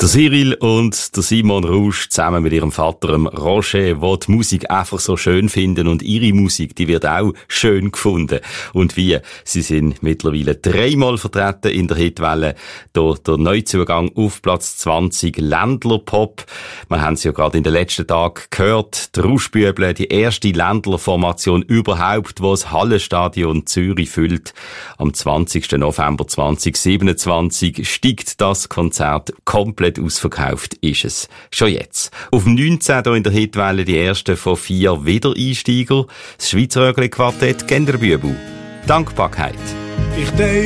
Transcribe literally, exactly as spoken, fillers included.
Der Cyril und der Simon Rausch zusammen mit ihrem Vater dem Roger, die die Musik einfach so schön finden, und ihre Musik, die wird auch schön gefunden. Und wie? Sie sind mittlerweile dreimal vertreten in der Hitwelle. Hier der Neuzugang auf Platz zwanzig, Ländlerpop. Wir haben es ja gerade in den letzten Tagen gehört. Die Rauschbüble, die erste Ländlerformation überhaupt, die das Hallenstadion Zürich füllt. Am zwanzigsten November zweitausendsiebenundzwanzig steigt das Konzert komplett ausverkauft ist es. Schon jetzt. Auf dem neunzehn hier in der Hitwelle die erste von vier Wiedereinsteiger. Das Schweizer Quartett Genderbübel. Dankbarkeit. Ich